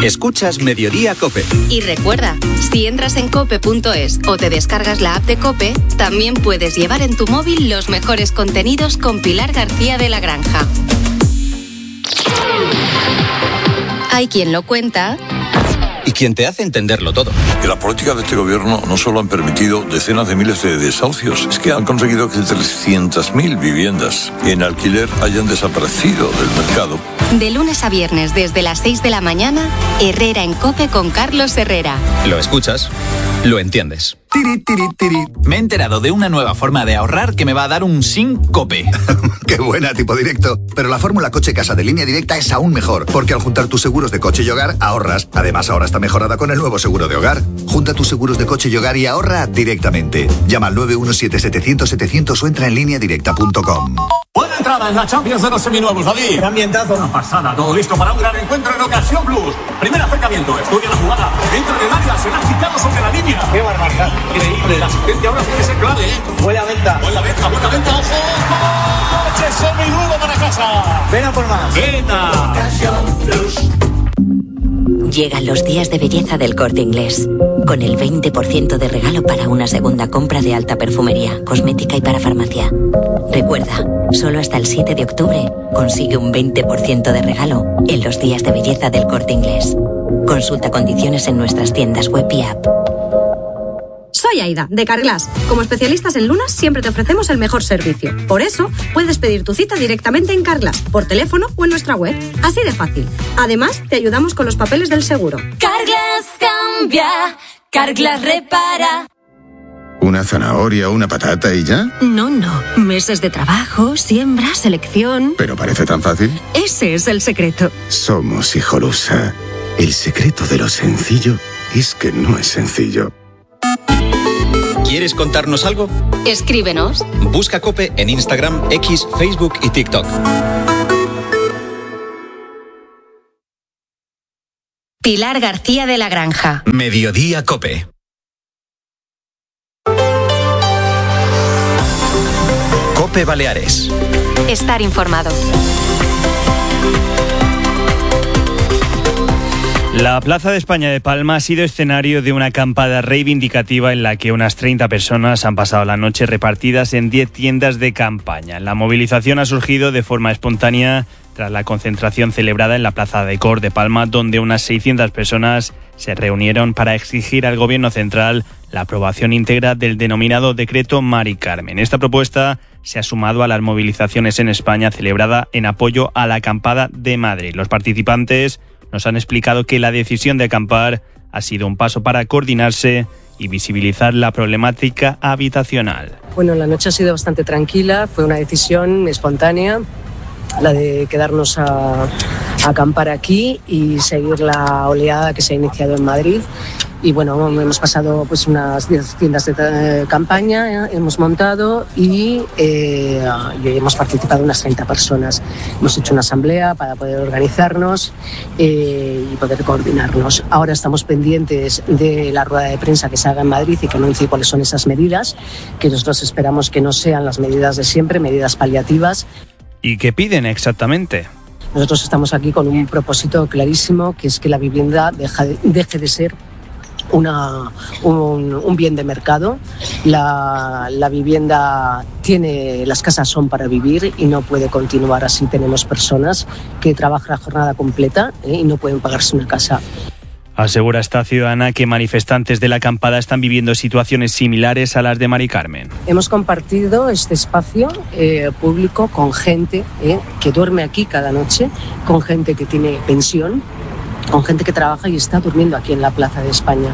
Escuchas Mediodía COPE. Y recuerda, si entras en cope punto es o te descargas la app de COPE, también puedes llevar en tu móvil los mejores contenidos con Pilar García de la Granja. Hay quien lo cuenta Y quien te hace entenderlo todo. Que la política de este gobierno no solo han permitido decenas de miles de desahucios, es que han conseguido que trescientas mil viviendas en alquiler hayan desaparecido del mercado. De lunes a viernes desde las seis de la mañana, Herrera en COPE con Carlos Herrera. Lo escuchas, lo entiendes. Tiri, tiri, tiri. Me he enterado de una nueva forma de ahorrar que me va a dar un SINCOPE. ¡Qué buena, tipo directo! Pero la fórmula coche-casa de Línea Directa es aún mejor, porque al juntar tus seguros de coche y hogar, ahorras. Además, ahora está mejorada con el nuevo seguro de hogar. Junta tus seguros de coche y hogar y ahorra directamente. Llama al nueve uno siete setecientos setecientos o entra en línea directa punto com. Buena entrada en la Champions de los seminuevos, David. Qué ambientazo. Una pasada, todo listo para un gran encuentro en Ocasión Plus. Primer acercamiento, estudia la jugada. Entra en el área, se la ha quitado sobre la línea. Qué barbaridad. Increíble, la asistencia ahora tiene que ser clave, ¿eh? Buena venta. Buena venta, buena venta, ojo. Coche seminuevo para casa. Ven a por más. Venta. Ocasión Plus. Llegan los días de belleza del Corte Inglés, con el veinte por ciento de regalo para una segunda compra de alta perfumería, cosmética y para farmacia. Recuerda, solo hasta el siete de octubre consigue un veinte por ciento de regalo en los días de belleza del Corte Inglés. Consulta condiciones en nuestras tiendas web y app. Soy Aida, de Carglass. Como especialistas en lunas, siempre te ofrecemos el mejor servicio. Por eso, puedes pedir tu cita directamente en Carglass, por teléfono o en nuestra web. Así de fácil. Además, te ayudamos con los papeles del seguro. Carglass cambia, Carglass repara. ¿Una zanahoria o una patata y ya? No, no. Meses de trabajo, siembra, selección. Pero parece tan fácil. Ese es el secreto. Somos Hijolusa. El secreto de lo sencillo es que no es sencillo. ¿Quieres contarnos algo? Escríbenos. Busca COPE en Instagram, X, Facebook y TikTok. Pilar García de la Granja. Mediodía COPE. COPE Baleares. Estar informado. La Plaza de España de Palma ha sido escenario de una acampada reivindicativa en la que unas treinta personas han pasado la noche repartidas en diez tiendas de campaña. La movilización ha surgido de forma espontánea tras la concentración celebrada en la Plaza de Cor de Palma, donde unas seiscientas personas se reunieron para exigir al Gobierno central la aprobación íntegra del denominado Decreto Mari Carmen. Esta propuesta se ha sumado a las movilizaciones en España celebrada en apoyo a la acampada de Madrid. Los participantes nos han explicado que la decisión de acampar ha sido un paso para coordinarse y visibilizar la problemática habitacional. Bueno, la noche ha sido bastante tranquila, fue una decisión espontánea, la de quedarnos a, a acampar aquí y seguir la oleada que se ha iniciado en Madrid. Y bueno, hemos pasado pues unas diez tiendas de eh, campaña, eh, hemos montado y, eh, y hemos participado unas treinta personas. Hemos hecho una asamblea para poder organizarnos eh, y poder coordinarnos. Ahora estamos pendientes de la rueda de prensa que se haga en Madrid y que anuncie cuáles son esas medidas, que nosotros esperamos que no sean las medidas de siempre, medidas paliativas. ¿Y qué piden exactamente? Nosotros estamos aquí con un propósito clarísimo, que es que la vivienda deja de, deje de ser Una, un, un bien de mercado. La, la vivienda tiene, las casas son para vivir y no puede continuar así. Tenemos personas que trabajan a jornada completa ¿eh? y no pueden pagarse una casa. Asegura esta ciudadana que manifestantes de la acampada están viviendo situaciones similares a las de Mari Carmen. Hemos compartido este espacio eh, público con gente eh, que duerme aquí cada noche, con gente que tiene pensión, con gente que trabaja y está durmiendo aquí en la Plaza de España.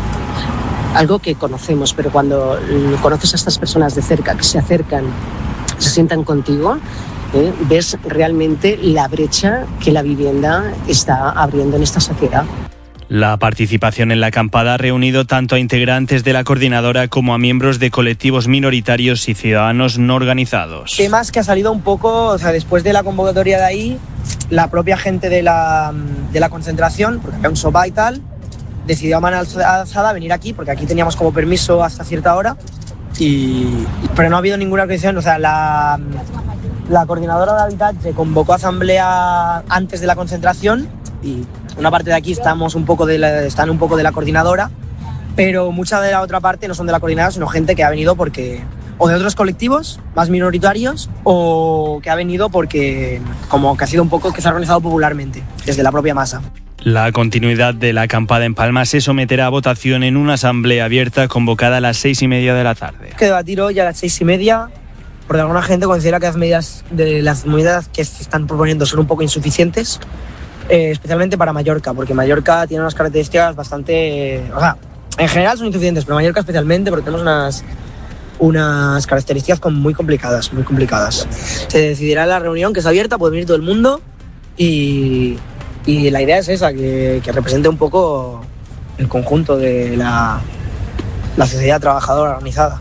Algo que conocemos, pero cuando conoces a estas personas de cerca, que se acercan, se sientan contigo, ¿eh? ves realmente la brecha que la vivienda está abriendo en esta sociedad. La participación en la acampada ha reunido tanto a integrantes de la coordinadora como a miembros de colectivos minoritarios y ciudadanos no organizados. Temas que ha salido un poco, o sea, después de la convocatoria de ahí, la propia gente de la, de la concentración, porque había un sopa y tal, decidió a mano alzada venir aquí, porque aquí teníamos como permiso hasta cierta hora, y, pero no ha habido ninguna organización, o sea, la, la coordinadora de Habitat se convocó a asamblea antes de la concentración y Una parte de aquí estamos un poco de la, están un poco de la coordinadora, pero mucha de la otra parte no son de la coordinadora, sino gente que ha venido porque o de otros colectivos más minoritarios o que ha venido porque como que ha sido un poco que se ha organizado popularmente desde la propia masa. La continuidad de la acampada en Palma se someterá a votación en una asamblea abierta convocada a las seis y media de la tarde. Que debatir hoy a las seis y media, porque alguna gente considera que las medidas de las medidas que se están proponiendo son un poco insuficientes, eh, especialmente para Mallorca, porque Mallorca tiene unas características bastante, eh, o sea, en general son insuficientes, pero Mallorca especialmente porque tenemos unas unas características muy complicadas, muy complicadas. Se decidirá en la reunión, que es abierta, puede venir todo el mundo y, y la idea es esa, que, que represente un poco el conjunto de la, la sociedad trabajadora organizada.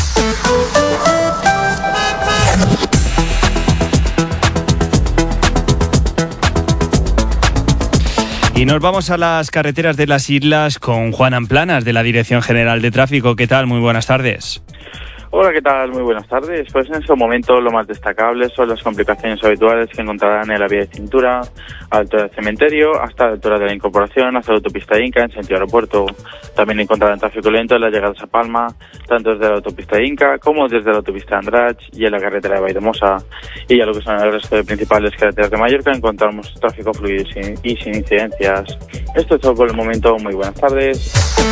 Y nos vamos a las carreteras de las islas con Juan Amplanas, de la Dirección General de Tráfico. ¿Qué tal? Muy buenas tardes. Hola, ¿qué tal? Muy buenas tardes. Pues en este momento lo más destacable son las complicaciones habituales que encontrarán en la vía de cintura, a la altura del cementerio, hasta la altura de la incorporación, hasta la autopista Inca en sentido aeropuerto. También encontrarán tráfico lento en las llegadas a Palma, tanto desde la autopista Inca como desde la autopista Andratx y en la carretera de Valldemosa. Y ya lo que son el resto de principales carreteras de Mallorca encontramos tráfico fluido y sin, y sin incidencias. Esto es todo por el momento. Muy buenas tardes.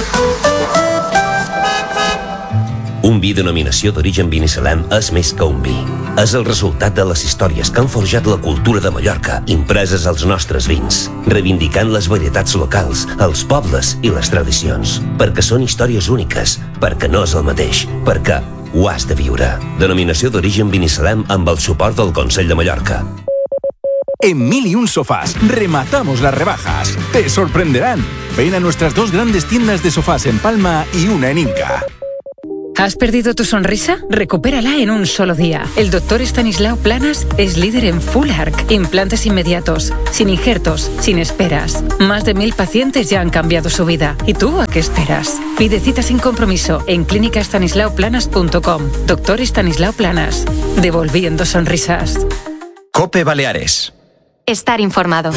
Un vi denominació d'origen Binissalem és més que un vi. És el resultat de les històries que han forjat la cultura de Mallorca, impreses als nostres vins, reivindicant les varietats locals, els pobles i les tradicions. Perquè són històries úniques, perquè no és el mateix, perquè ho has de viure. Denominació d'origen Binissalem amb el suport del Consell de Mallorca. En Mil y Un Sofás rematamos las rebajas. Te sorprenderán. Ven a nuestras dos grandes tiendas de sofás en Palma y una en Inca. ¿Has perdido tu sonrisa? Recupérala en un solo día. El doctor Estanislao Planas es líder en Full Arch. Implantes inmediatos, sin injertos, sin esperas. Más de mil pacientes ya han cambiado su vida. ¿Y tú a qué esperas? Pide cita sin compromiso en clínica estanislao planas punto com. Doctor Estanislao Planas. Devolviendo sonrisas. COPE Baleares. Estar informado.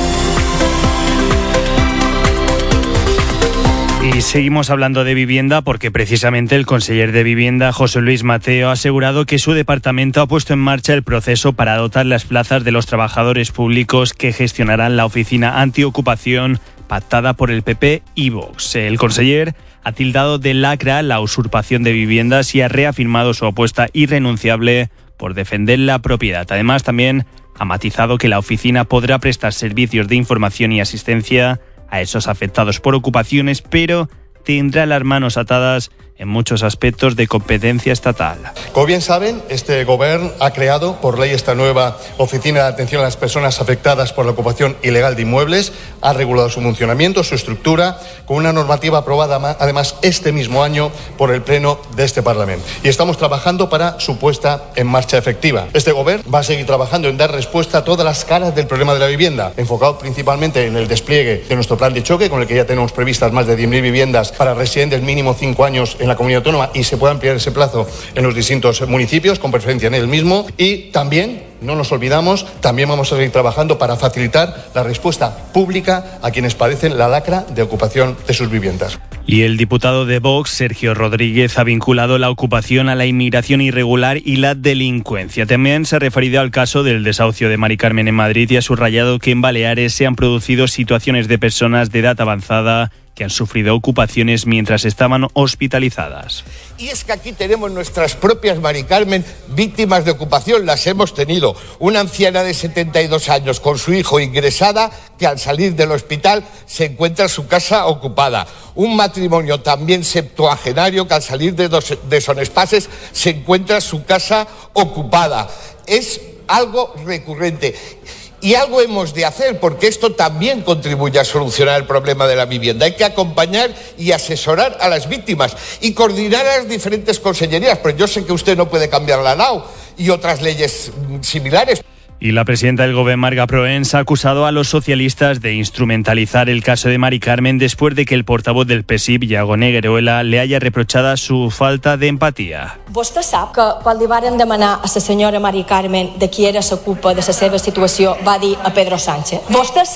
Y seguimos hablando de vivienda porque precisamente el conseller de Vivienda, José Luis Mateo, ha asegurado que su departamento ha puesto en marcha el proceso para dotar las plazas de los trabajadores públicos que gestionarán la oficina antiocupación pactada por el P P y Vox. El conseller ha tildado de lacra la usurpación de viviendas y ha reafirmado su apuesta irrenunciable por defender la propiedad. Además, también ha matizado que la oficina podrá prestar servicios de información y asistencia a esos afectados por ocupaciones, pero tendrá las manos atadas en muchos aspectos de competencia estatal. Como bien saben, este Gobierno ha creado por ley esta nueva Oficina de Atención a las Personas Afectadas por la Ocupación Ilegal de Inmuebles, ha regulado su funcionamiento, su estructura, con una normativa aprobada además este mismo año por el Pleno de este Parlamento. Y estamos trabajando para su puesta en marcha efectiva. Este Gobierno va a seguir trabajando en dar respuesta a todas las caras del problema de la vivienda, enfocado principalmente en el despliegue de nuestro plan de choque, con el que ya tenemos previstas más de diez mil viviendas para residentes mínimo cinco años en la comunidad autónoma y se puede ampliar ese plazo en los distintos municipios, con preferencia en el mismo. Y también, no nos olvidamos, también vamos a seguir trabajando para facilitar la respuesta pública a quienes padecen la lacra de ocupación de sus viviendas. Y el diputado de Vox, Sergio Rodríguez, ha vinculado la ocupación a la inmigración irregular y la delincuencia. También se ha referido al caso del desahucio de Mari Carmen en Madrid y ha subrayado que en Baleares se han producido situaciones de personas de edad avanzada que han sufrido ocupaciones mientras estaban hospitalizadas. Y es que aquí tenemos nuestras propias Mari Carmen víctimas de ocupación, las hemos tenido. Una anciana de setenta y dos años con su hijo ingresada que al salir del hospital se encuentra su casa ocupada. Un matrimonio también septuagenario que al salir de, dos, de Son Espases se encuentra su casa ocupada. Es algo recurrente. Y algo hemos de hacer, porque esto también contribuye a solucionar el problema de la vivienda. Hay que acompañar y asesorar a las víctimas y coordinar a las diferentes consellerías, pero yo sé que usted no puede cambiar la L A U y otras leyes similares. Y la presidenta del Gobierno, Marga Proens, ha acusado a los socialistas de instrumentalizar el caso de Mari Carmen después de que el portavoz del P S I B, Iago Negueruela, le haya reprochado su falta de empatía. Vostè sap que quan li varen demanar a la senyora Mari Carmen de qui era la culpa de la seva situació va dir a Pedro Sánchez. Vostè sap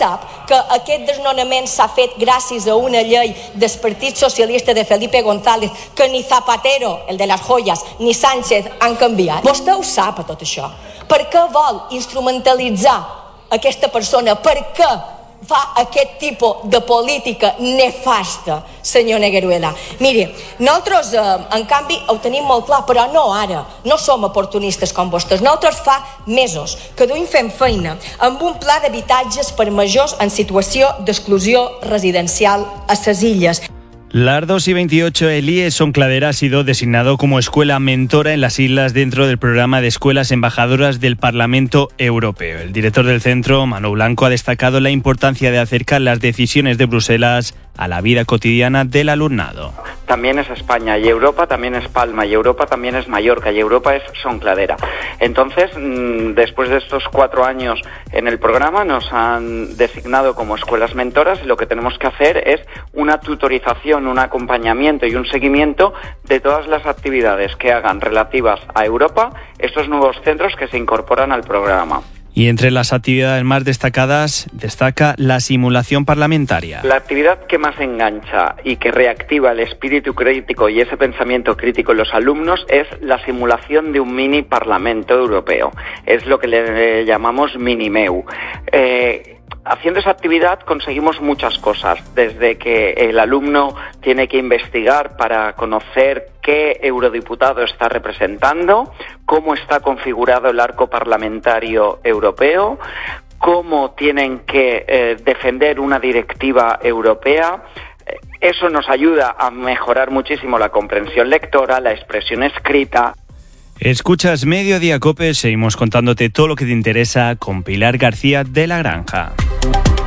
que aquest desnonament s'ha fet gràcies a una llei del Partit Socialista de Felipe González, que ni Zapatero, el de las joyas, ni Sánchez han canviat. Vostè ho sap, tot això. Per què vol instrumentalitzar aquesta persona? Per què fa aquest tipus de política nefasta, senyor Negueruela? Miri, nosaltres, eh, en canvi, ho tenim molt clar, però no ara. No som oportunistes com vostès. Nosaltres fa mesos que duim fent feina amb un pla d'habitatges per majors en situació d'exclusió residencial a ses Illes. Las dos y veintiocho, el I E S Son Cladera ha sido designado como escuela mentora en las islas dentro del programa de escuelas embajadoras del Parlamento Europeo. El director del centro, Manu Blanco, ha destacado la importancia de acercar las decisiones de Bruselas a la vida cotidiana del alumnado. También es España y Europa también es Palma y Europa también es Mallorca y Europa es Son Cladera. Entonces, después de estos cuatro años en el programa, nos han designado como escuelas mentoras y lo que tenemos que hacer es una tutorización, un acompañamiento y un seguimiento de todas las actividades que hagan relativas a Europa estos nuevos centros que se incorporan al programa. Y entre las actividades más destacadas destaca la simulación parlamentaria. La actividad que más engancha y que reactiva el espíritu crítico y ese pensamiento crítico en los alumnos es la simulación de un mini Parlamento Europeo. Es lo que le llamamos Minimeu. Eh, Haciendo esa actividad conseguimos muchas cosas, desde que el alumno tiene que investigar para conocer qué eurodiputado está representando, cómo está configurado el arco parlamentario europeo, cómo tienen que eh, defender una directiva europea. Eso nos ayuda a mejorar muchísimo la comprensión lectora, la expresión escrita. Escuchas Mediodía Cope, seguimos contándote todo lo que te interesa con Pilar García de la Granja.